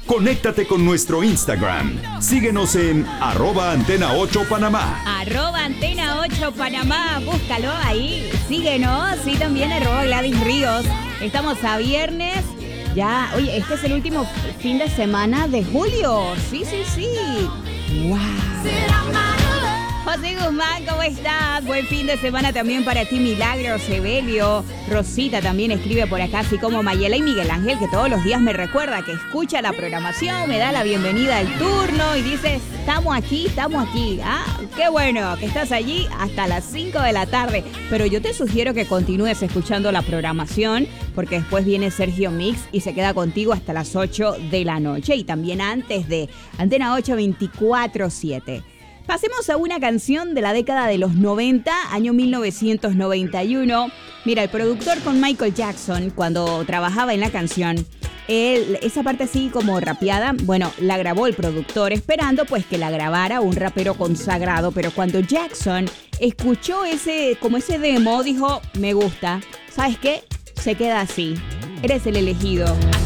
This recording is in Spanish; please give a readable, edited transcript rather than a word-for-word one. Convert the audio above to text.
Conéctate con nuestro Instagram. Síguenos en @Antena8Panamá. @Antena8Panamá. Búscalo ahí. Síguenos. Y también @Gladys Ríos. Estamos a viernes. Ya, oye, este es el último fin de semana de julio. Sí. ¡Wow! José Guzmán, ¿cómo estás? Buen fin de semana también para ti, Milagros, Evelio. Rosita también escribe por acá, así como Mayela y Miguel Ángel, que todos los días me recuerda que escucha la programación, me da la bienvenida al turno y dice, estamos aquí. Ah, qué bueno que estás allí hasta las 5 de la tarde. Pero yo te sugiero que continúes escuchando la programación, porque después viene Sergio Mix y se queda contigo hasta las 8 de la noche. Y también antes de Antena 8 24/7. Pasemos a una canción de la década de los 90, año 1991. Mira, el productor con Michael Jackson, cuando trabajaba en la canción, esa parte así como rapeada, bueno, la grabó el productor esperando pues que la grabara un rapero consagrado. Pero cuando Jackson escuchó ese demo, dijo, me gusta. ¿Sabes qué? Se queda así. Eres el elegido.